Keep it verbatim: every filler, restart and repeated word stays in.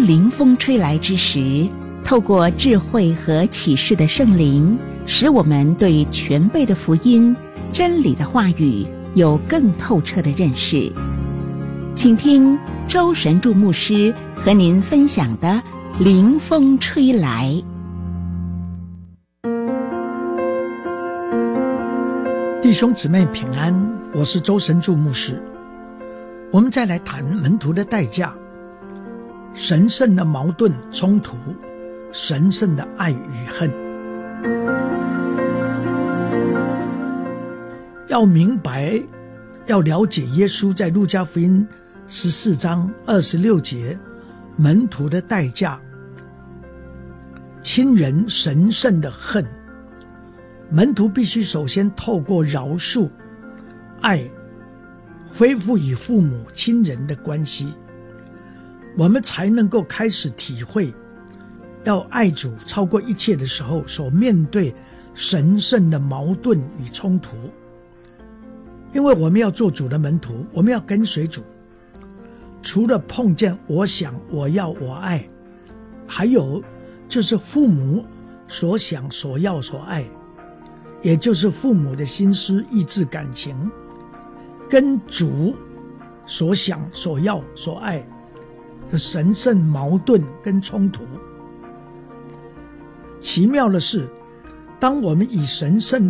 临风吹来之时，透过智慧和启示的圣灵，使我们对全备的福音、真理的话语有更透彻的认识。请听周神助牧师和您分享的临风吹来。 弟兄姊妹平安，我是周神助牧师。我们再来谈门徒的代价，神圣的矛盾冲突，神圣的爱与恨。要明白，要了解耶稣在路加福音十四章二十六节门徒的代价，亲人神圣的恨。门徒必须首先透过饶恕、爱，恢复与父母亲人的关系，我们才能够开始体会要爱主超过一切的时候所面对神圣的矛盾与冲突。因为我们要做主的门徒，我们要跟随主，除了碰见我想我要我爱，还有就是父母所想所要所爱，也就是父母的心思意志感情，跟主所想所要所爱的神圣矛盾跟冲突。奇妙的是，当我们以神圣